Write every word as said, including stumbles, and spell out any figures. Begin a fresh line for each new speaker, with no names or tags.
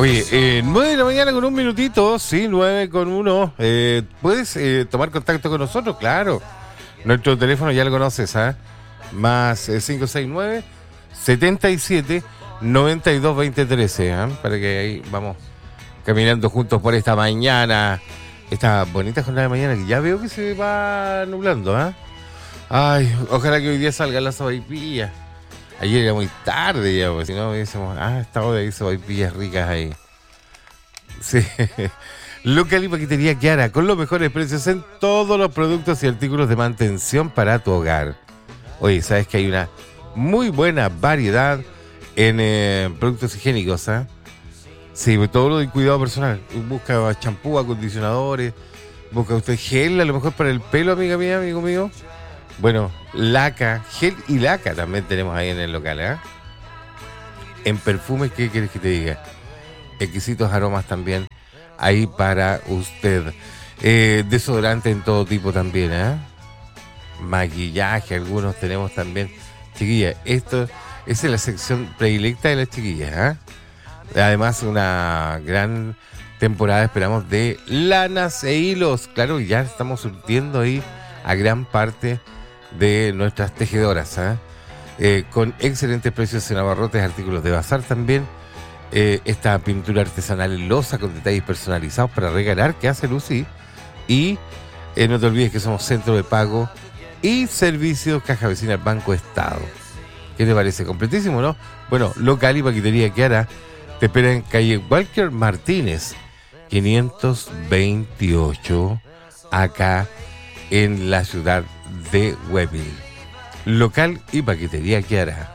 Oye, eh, nueve de la mañana con un minutito, sí, nueve con uno. Eh, ¿Puedes eh, tomar contacto con nosotros? Claro. Nuestro teléfono ya lo conoces, ¿ah? ¿eh? Más eh, cinco seis nueve, siete siete, nueve dos dos cero trece, ¿eh? Para que ahí vamos caminando juntos por esta mañana, esta bonita jornada de mañana que ya veo que se va nublando, ¿ah? ¿eh? Ay, ojalá que hoy día salga la sopaipilla. Ayer era muy tarde ya, pues si no hubiésemos, ah, esta hora hay sopaipillas ricas ahí. Sí. Local y Paquetería Chiara, con los mejores precios en todos los productos y artículos de mantención para tu hogar. Oye, ¿sabes que hay una muy buena variedad en eh, productos higiénicos? ¿eh? Sí, todo lo de cuidado personal. Busca champú, acondicionadores, busca usted gel, a lo mejor para el pelo, amiga mía, amigo mío. Bueno, laca, gel y laca también tenemos ahí en el local, ¿eh? En perfumes, ¿qué quieres que te diga? Exquisitos aromas también ahí para usted. Eh, desodorante en todo tipo también, ¿eh? Maquillaje, algunos tenemos también. Chiquillas, esto esa es la sección predilecta de las chiquillas, ¿eh? Además, una gran temporada esperamos de lanas e hilos. Claro, ya estamos surtiendo ahí a gran parte de nuestras tejedoras, ¿eh? Eh, con excelentes precios en abarrotes, artículos de bazar también. Eh, esta pintura artesanal en losa con detalles personalizados para regalar que hace Lucy. Y eh, no te olvides que somos centro de pago y servicios Caja Vecina Banco Estado. ¿Qué te parece? Completísimo, ¿no? Bueno, Local y Paquetería Chiara te espera en calle Walker Martínez quinientos veintiocho, acá en la ciudad de Huevil. Local y Paquetería Chiara.